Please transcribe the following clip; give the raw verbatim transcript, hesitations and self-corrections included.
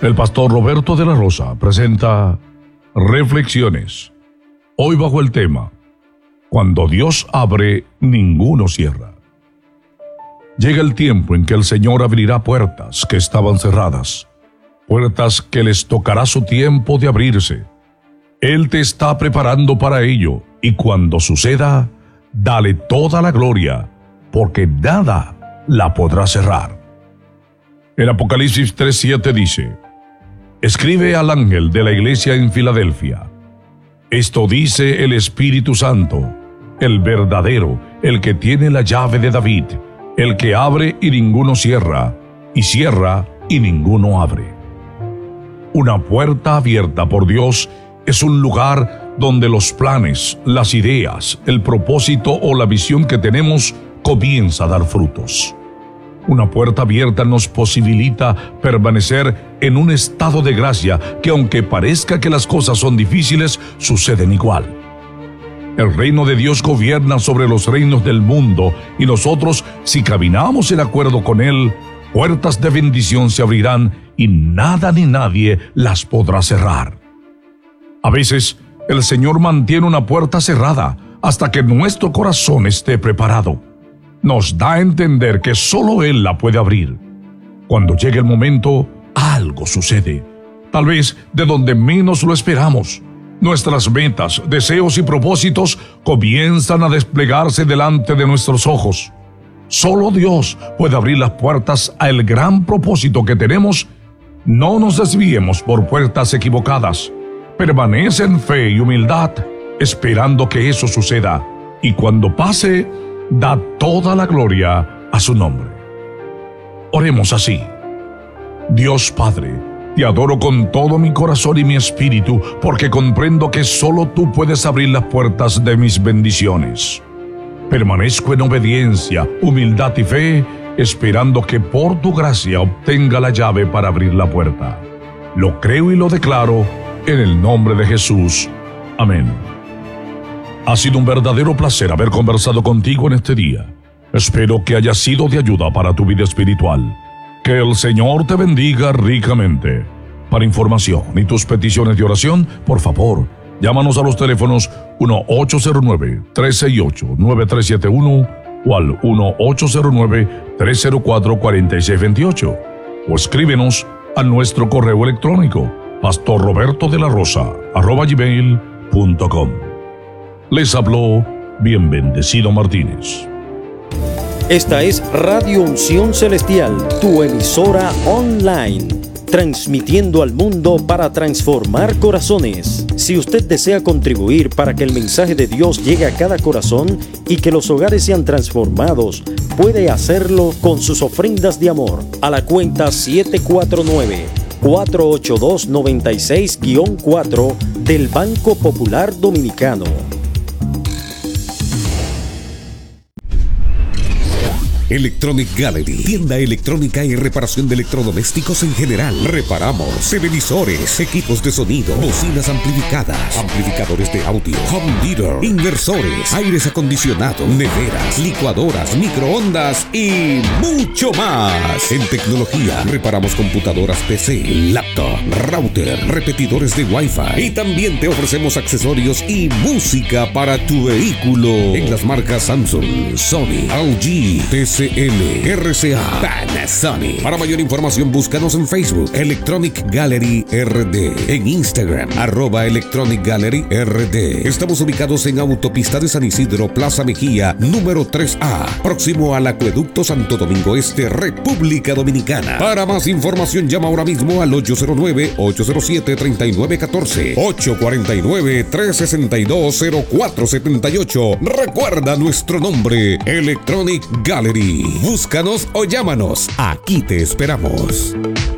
El pastor Roberto de la Rosa presenta Reflexiones. Hoy bajo el tema: Cuando Dios abre, ninguno cierra. Llega el tiempo en que el Señor abrirá puertas que estaban cerradas, puertas que les tocará su tiempo de abrirse. Él te está preparando para ello, y cuando suceda, dale toda la gloria, porque nada la podrá cerrar. En Apocalipsis tres siete dice: Escribe al ángel de la iglesia en Filadelfia: Esto dice el Espíritu Santo, el verdadero, el que tiene la llave de David, el que abre y ninguno cierra, y cierra y ninguno abre. Una puerta abierta por Dios es un lugar donde los planes, las ideas, el propósito o la visión que tenemos comienza a dar frutos. Una puerta abierta nos posibilita permanecer en un estado de gracia que, aunque parezca que las cosas son difíciles, suceden igual. El reino de Dios gobierna sobre los reinos del mundo, y nosotros, si caminamos en acuerdo con Él, puertas de bendición se abrirán y nada ni nadie las podrá cerrar. A veces, el Señor mantiene una puerta cerrada hasta que nuestro corazón esté preparado. Nos da a entender que solo Él la puede abrir. Cuando llegue el momento, algo sucede, tal vez de donde menos lo esperamos. Nuestras metas, deseos y propósitos comienzan a desplegarse delante de nuestros ojos. Solo Dios puede abrir las puertas al gran propósito que tenemos. No nos desviemos por puertas equivocadas. Permanece en fe y humildad, esperando que eso suceda, y cuando pase, da toda la gloria a su nombre. Oremos así: Dios Padre, te adoro con todo mi corazón y mi espíritu, porque comprendo que solo tú puedes abrir las puertas de mis bendiciones. Permanezco en obediencia, humildad y fe, esperando que por tu gracia obtenga la llave para abrir la puerta. Lo creo y lo declaro en el nombre de Jesús. Amén. Ha sido un verdadero placer haber conversado contigo en este día. Espero que haya sido de ayuda para tu vida espiritual. Que el Señor te bendiga ricamente. Para información y tus peticiones de oración, por favor, llámanos a los teléfonos uno ocho cero nueve, tres seis ocho, nueve tres siete uno o al uno ocho cero nueve, tres cero cuatro, cuatro seis dos ocho, o escríbenos a nuestro correo electrónico pastor roberto de la rosa arroba gmail punto com. Les habló Bien Bendecido Martínez. Esta es Radio Unción Celestial, tu emisora online, transmitiendo al mundo para transformar corazones. Si usted desea contribuir para que el mensaje de Dios llegue a cada corazón y que los hogares sean transformados, puede hacerlo con sus ofrendas de amor a la cuenta siete cuatro nueve, cuatro ocho dos, nueve seis cuatro del Banco Popular Dominicano. Electronic Gallery, tienda electrónica y reparación de electrodomésticos en general. Reparamos televisores, equipos de sonido, bocinas amplificadas, amplificadores de audio, home theater, inversores, aires acondicionados, neveras, licuadoras, microondas y mucho más. En tecnología, reparamos computadoras P C, laptop, router, repetidores de Wi-Fi, y también te ofrecemos accesorios y música para tu vehículo en las marcas Samsung, Sony, L G, T C L, R C A, Panasonic. Para mayor información, búscanos en Facebook, Electronic Gallery R D, en Instagram, arroba Electronic Gallery R D. Estamos ubicados en Autopista de San Isidro, Plaza Mejía, número tres A, próximo al Acueducto Santo Domingo Este, República Dominicana. Para más información, llama ahora mismo al ocho cero nueve, ocho cero siete, tres nueve uno cuatro, ocho cuatro nueve, tres seis dos, cero cuatro siete ocho. Recuerda nuestro nombre, Electronic Gallery. Búscanos o llámanos. Aquí te esperamos.